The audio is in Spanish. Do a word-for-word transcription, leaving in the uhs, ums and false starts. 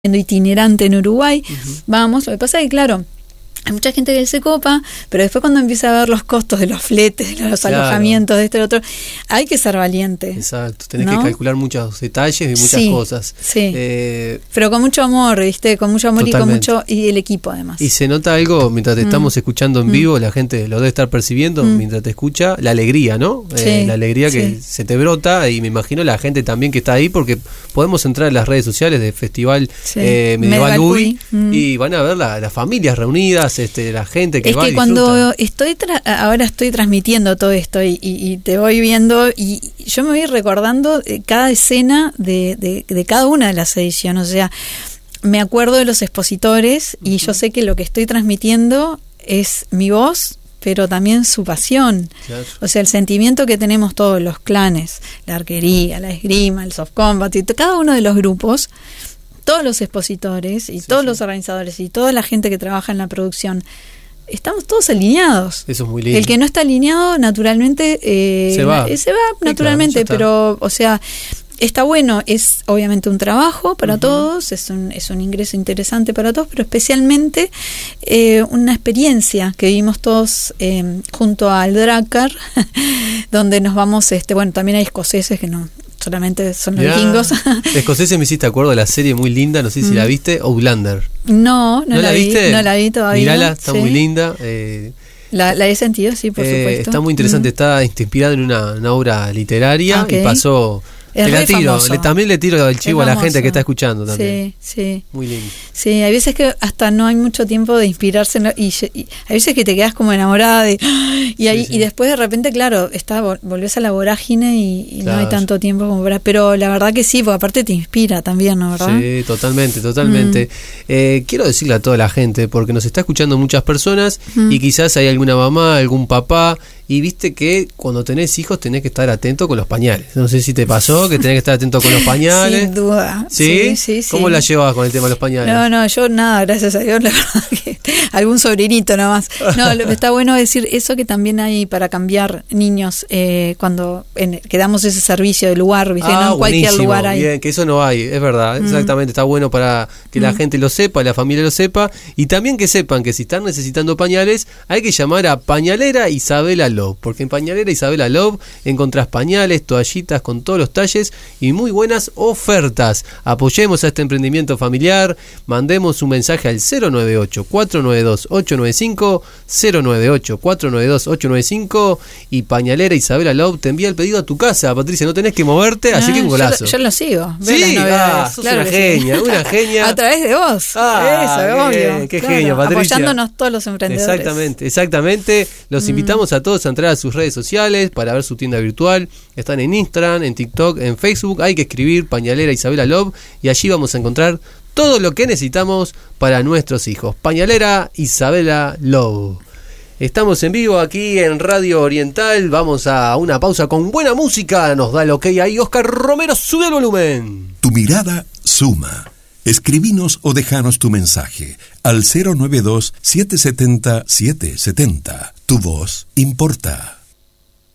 itinerante en Uruguay, uh-huh. vamos, lo que pasa es que claro, hay mucha gente que se copa, pero después cuando empieza a ver los costos de los fletes, de los claro. alojamientos, de este y otro, hay que ser valiente. Exacto, tenés ¿no? que calcular muchos detalles y muchas sí, cosas. Sí, eh, pero con mucho amor, ¿viste? Con mucho amor totalmente. y con mucho, y el equipo además. Y se nota algo, mientras te mm. estamos escuchando en mm. vivo, la gente lo debe estar percibiendo mm. mientras te escucha, la alegría, ¿no? Sí, eh, la alegría que sí. se te brota, y me imagino la gente también que está ahí, porque podemos entrar en las redes sociales del Festival sí. eh, Medieval U I mm. y van a ver la, las familias reunidas, este, la gente que es va que y cuando estoy tra- ahora estoy transmitiendo todo esto y, y, y te voy viendo y yo me voy recordando cada escena de, de, de cada una de las ediciones, o sea, me acuerdo de los expositores y uh-huh. yo sé que lo que estoy transmitiendo es mi voz, pero también su pasión, claro. o sea, el sentimiento que tenemos todos los clanes, la arquería, la esgrima, el soft combat, y cada uno de los grupos, todos los expositores y sí, todos sí. los organizadores y toda la gente que trabaja en la producción, estamos todos alineados. Eso es muy lindo. El que no está alineado, naturalmente, eh, se va, se va naturalmente, sí, claro, pero, o sea, está bueno, es obviamente un trabajo para uh-huh. todos, es un, es un ingreso interesante para todos, pero especialmente eh, una experiencia que vivimos todos eh, junto al Drakkar, donde nos vamos, este, bueno, también hay escoceses que no solamente son los vikingos. Escoceses me hiciste acuerdo de la serie muy linda, no sé si mm. la viste, Outlander. No, no, ¿No la, la vi, viste? No la vi todavía. Mirala, está sí. muy linda. Eh, la, la he sentido, sí, por eh, supuesto. Está muy interesante, mm. está inspirada en una, una obra literaria okay. y pasó... Es te la tiro, famoso. Le, también le tiro el chivo a la gente que está escuchando también. Sí, sí. Muy lindo. Sí, hay veces que hasta no hay mucho tiempo de inspirarse en lo, y, y hay veces que te quedas como enamorada de y ahí sí, sí. y después de repente, claro, está volvés a la vorágine y, y claro. no hay tanto tiempo como para, pero la verdad que sí, porque aparte te inspira también, ¿no? ¿Verdad? Sí, totalmente, totalmente. Mm. Eh, quiero decirle a toda la gente, porque nos está escuchando muchas personas mm. y quizás hay alguna mamá, algún papá. Y viste que cuando tenés hijos tenés que estar atento con los pañales. No sé si te pasó que tenés que estar atento con los pañales. Sin duda. ¿Sí? Sí, sí, sí. ¿Cómo la llevas con el tema de los pañales? No, no, yo nada, gracias a Dios, la verdad que algún sobrinito nomás. No, lo que está bueno es decir eso, que también hay para cambiar niños eh, cuando en, que damos ese servicio de lugar, ¿viste? Ah, no en cualquier lugar hay. Bien, que eso no hay, es verdad, mm. exactamente, está bueno para que mm. la gente lo sepa, la familia lo sepa, y también que sepan que si están necesitando pañales, hay que llamar a Pañalera Isabela Love, porque en Pañalera Isabela Love encontrás pañales, toallitas con todos los talles y muy buenas ofertas. Apoyemos a este emprendimiento familiar, mandemos un mensaje al cero nueve ocho, cuatro nueve dos, ocho nueve cinco, cero nueve ocho, cuatro nueve dos, ocho nueve cinco, y Pañalera Isabela Love te envía el pedido a tu casa, Patricia, no tenés que moverte, así ah, que un golazo. Yo, yo lo sigo. Sí, ah, sos claro una genia, sí. una genia. A través de vos. Ah, eso, bien, obvio. Qué claro, genio, Patricia. Apoyándonos todos los emprendedores. Exactamente, exactamente. Los mm. invitamos a todos a entrar a sus redes sociales para ver su tienda virtual. Están en Instagram, en TikTok, en Facebook. Hay que escribir Pañalera Isabela Love y allí vamos a encontrar todo lo que necesitamos para nuestros hijos. Pañalera Isabela Love. Estamos en vivo aquí en Radio Oriental. Vamos a una pausa con buena música. Nos da el ok ahí Oscar Romero. Sube el volumen. Tu mirada suma. Escribinos o dejanos tu mensaje al cero nueve dos, siete siete cero, siete siete cero. Tu voz importa.